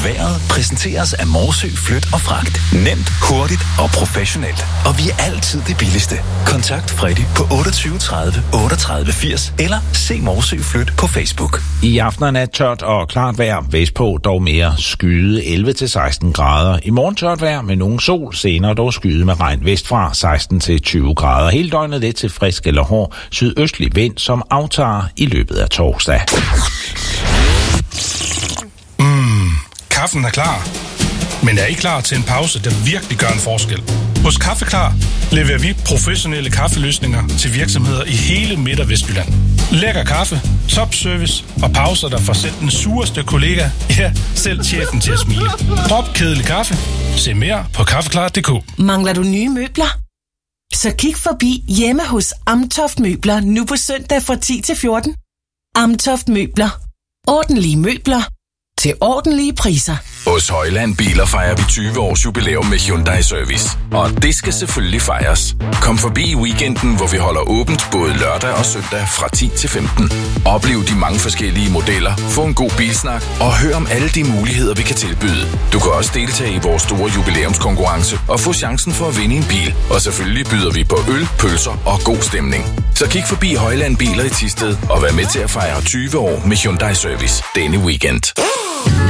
Vejret præsenteres af Morsø Flyt og Fragt. Nemt, hurtigt og professionelt. Og vi er altid det billigste. Kontakt Freddy på 28 30 38 80 eller se Morsø Flyt på Facebook. I aften er nat tørt og klart vejr. Vestpå dog mere skyde 11-16 grader. I morgen tørt vejr med nogen sol. Senere dog skyde med regn vestfra 16-20 grader. Hele døgnet lidt til frisk eller hård sydøstlig vind, som aftager i løbet af torsdag. Kaffen er klar. Men er I klar til en pause, der virkelig gør en forskel? Hos Kaffeklar leverer vi professionelle kaffeløsninger til virksomheder i hele Midt- og Vestjylland. Lækker kaffe, topservice og pauser, der får selv den sureste kollega, ja, selv chefen til at smile. Drop kedelig kaffe. Se mere på kaffeklar.dk. Mangler du nye møbler? Så kig forbi hjemme hos Amtoft Møbler nu på søndag fra 10 til 14. Amtoft Møbler. Ordentlige møbler til ordentlige priser. Hos Højland Biler fejrer vi 20 års jubilæum med Hyundai Service. Og det skal selvfølgelig fejres. Kom forbi i weekenden, hvor vi holder åbent både lørdag og søndag fra 10 til 15. Oplev de mange forskellige modeller, få en god bilsnak og hør om alle de muligheder, vi kan tilbyde. Du kan også deltage i vores store jubilæumskonkurrence og få chancen for at vinde en bil. Og selvfølgelig byder vi på øl, pølser og god stemning. Så kig forbi Højland Biler i Thisted og vær med til at fejre 20 år med Hyundai Service denne weekend.